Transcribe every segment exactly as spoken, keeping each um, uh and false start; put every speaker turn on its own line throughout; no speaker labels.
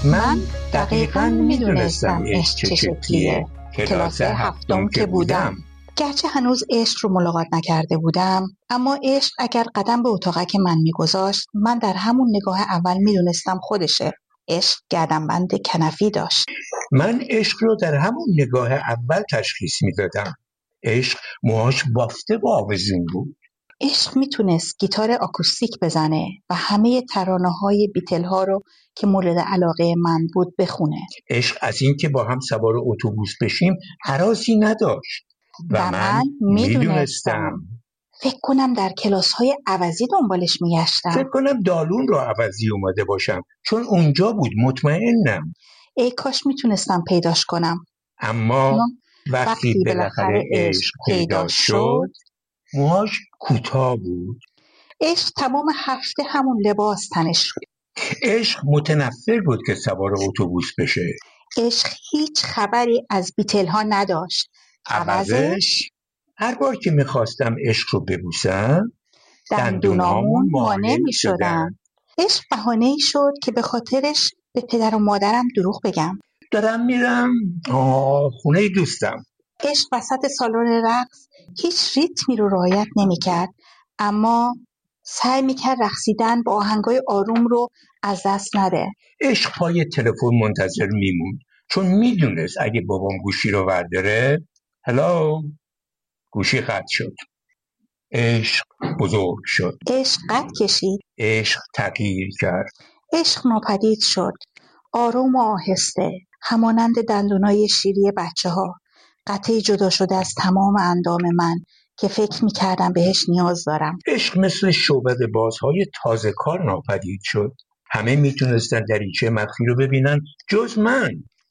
من دقیقاً میدونستم عشق چه شکلیه. کلاس هفتم که بودم،
گرچه هنوز عشق رو ملاقات نکرده بودم، اما عشق اگر قدم به اتاقک من میگذاشت، من در همون نگاه اول میدونستم خودشه. عشق گردنبند کنفی داشت.
من عشق رو در همون نگاه اول تشخیص میدادم. عشق موهاش بافته و آویزون بود.
عشق میتونست گیتار آکوستیک بزنه و همه ترانه‌های بیتل ها رو که مورد علاقه من بود بخونه.
عشق از این که با هم سوار اتوبوس بشیم هراسی نداشت و,
و
من,
من
میدونستم.
فکر کنم در کلاس‌های عوضی دنبالش میگشتم.
فکر کنم دالون رو عوضی اومده باشم، چون اونجا بود، مطمئنم.
ای کاش میتونستم پیداش کنم.
اما وقتی, وقتی بالاخره عشق پیدا شد، موهاش کوتاه بود.
عشق تمام هفته همون لباس تنش شد.
عشق متنفر بود که سوار اتوبوس بشه.
عشق هیچ خبری از بیتل ها نداشت.
عوضش هر بار که میخواستم عشق رو ببوسم،
دندونامون مانع میشدن. عشق بهانه‌ای شد که به خاطرش به پدر و مادرم دروغ بگم.
دارم میرم آه خونه دوستم.
عشق وسط سالن رقص هیچ ریتمی رو رعایت نمی‌کرد، اما سعی می‌کرد رقصیدن با آهنگای آروم رو از دست نده.
عشق پای تلفن منتظر میموند، چون میدونست اگه بابام گوشی رو ورداره، هلو، گوشی قطع شد. عشق بزرگ شد.
عشق قد کشید.
عشق تغییر کرد.
عشق ناپدید شد. آروم و آهسته، همانند دندونای شیری بچه ها، قطعی جدا شده از تمام اندام من که فکر می‌کردم بهش نیاز دارم.
عشق مثل شعبده بازهای تازه کار ناپدید شد. همه میتونستن دریچه مخفی رو ببینن جز من.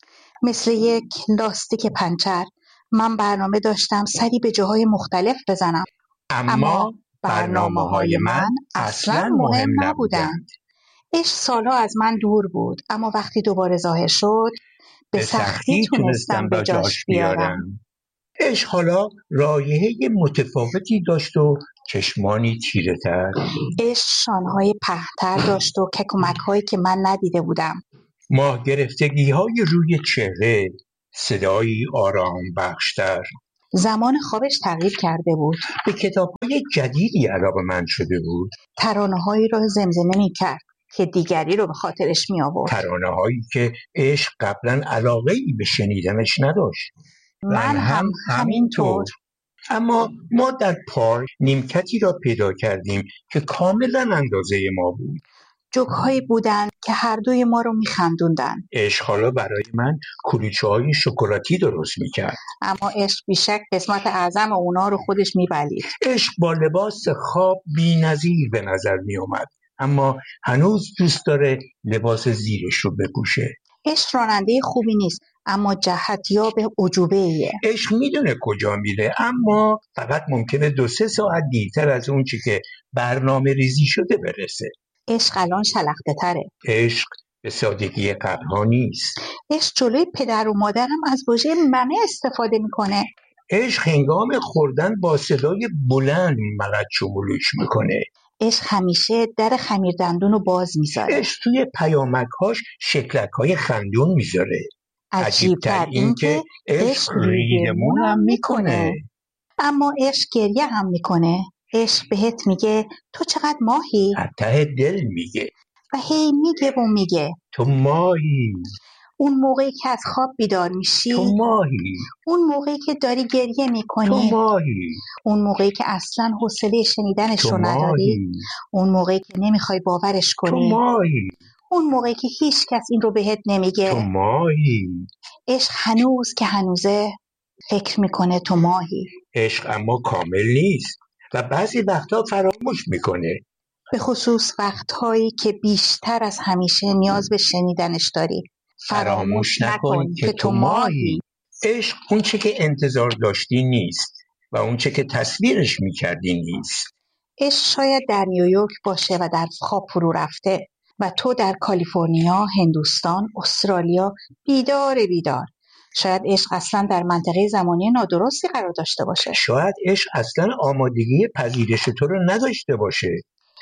مثل یک لاستیک پنچر، من برنامه داشتم سری به جاهای مختلف بزنم،
اما, اما برنامه های من اصلا مهم نبودند.
عشق سالها از من دور بود، اما وقتی دوباره ظاهر شد به سختی تونستم به جاش بیارم.
عشق حالا رایحه متفاوتی داشت و چشمانی تیره تر.
عشق شانهای پهن‌تر داشت و ککومک‌هایی که من ندیده بودم.
ماه گرفتگی های روی چهره، صدایی آرام بخشتر.
زمان خوابش تغییر کرده بود.
به کتاب‌های جدیدی علاقه‌مند شده بود.
ترانه‌هایی را زمزمه می‌کرد که دیگری رو به خاطرش می‌آورد.
ترانه‌هایی که عشق قبلا علاقه‌ای به شنیدنش نداشت.
من هم همینطور.
اما ما در پارک نیمکتی را پیدا کردیم که کاملا اندازه ما بود.
جوک‌هایی بودند که هر دوی ما رو می‌خندوندن.
عشق حالا برای من کلوچه‌های شکلاتی درست می‌کرد.
اما عشق بیشک قسمت اعظم اونا رو خودش می‌بلید.
عشق با لباس خواب بی‌نظیر به نظر می‌آمد، اما هنوز دوست داره لباس زیرش رو بپوشه.
عشق راننده خوبی نیست، اما جهتیاب عجوبه‌ایه.
عشق میدونه کجا میره، اما فقط ممکنه دو سه ساعت دیرتر از اون چی که برنامه ریزی شده برسه.
عشق الان شلخته تره.
عشق به سادگی قبل‌ها نیست.
عشق جلوی پدر و مادرم از واژه ممه استفاده میکنه.
عشق هنگام خوردن با صدای بلند ملچ شمولش میکنه.
عشق همیشه در خمیر دندون رو باز میذاره.
عشق توی پیامک‌هاش شکلک‌های خندون میذاره.
عجیب‌تر این که عشق ریگمون هم میکنه. اما عشق گریه هم میکنه. عشق بهت میگه تو چقدر ماهی.
از ته دل میگه.
و هی میگه و میگه
تو ماهی.
اون موقعی که از خواب بیدار میشی
تو ماهی.
اون موقعی که داری گریه میکنی
تو ماهی.
اون موقعی که اصلا حوصله شنیدنش رو نداری، اون موقعی که نمیخوای باورش کنی،
تو ماهی.
اون موقعی که هیچ کس این رو بهت نمیگه،
تو ماهی.
عشق هنوز که هنوزه فکر میکنه تو ماهی.
عشق اما کامل نیست و بعضی وقتا فراموش میکنه،
به خصوص وقتهایی که بیشتر از همیشه نیاز به شنیدنش داری.
فراموش نکن که تو ماهی. عشق اون چه که انتظار داشتی نیست و اون چه که تصویرش میکردی نیست.
عشق شاید در نیویورک باشه و در خواب فرو رفته و تو در کالیفرنیا، هندوستان، استرالیا بیدار بیدار. شاید عشق اصلا در منطقه زمانی نادرستی قرار داشته باشه.
شاید عشق اصلا آمادگی پذیرش تو رو نداشته باشه.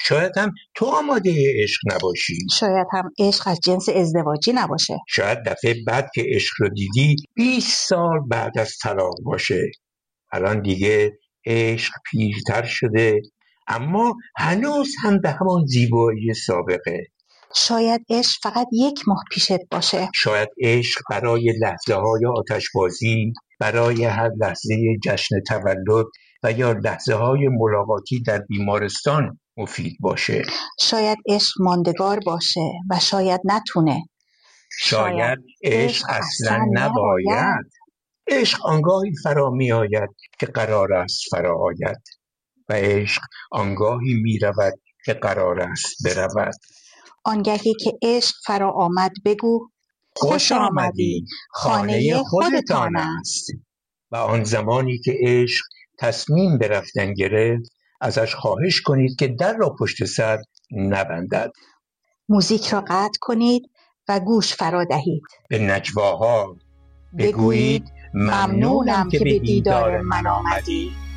شاید هم تو آماده عشق نباشی.
شاید هم عشق از جنس ازدواجی نباشه.
شاید دفعه بعد که عشق رو دیدی بیست سال بعد از طلاق باشه. الان دیگه عشق پیرتر شده اما هنوز هم به همون زیبایی سابقه.
شاید عشق فقط یک ماه پیشت باشه.
شاید عشق برای لحظه های آتشبازی، برای هر لحظه جشن تولد و یا لحظه های ملاقاتی در بیمارستان مفید باشه.
شاید عشق ماندگار باشه و شاید نتونه.
شاید عشق اصلا نباید. عشق آنگاهی فرا می آید که قرار است فرا آید و عشق آنگاهی می رود که قرار است برود.
آنگهی که عشق فرا آمد بگو
خوش آمدی، خانه خودتان است. و آن زمانی که عشق تصمیم به رفتن گرفت ازش خواهش کنید که در را پشت سر نبندد.
موزیک را قطع کنید و گوش فرا دهید.
به نجواها بگویید ممنونم که به دیدار من آمدی.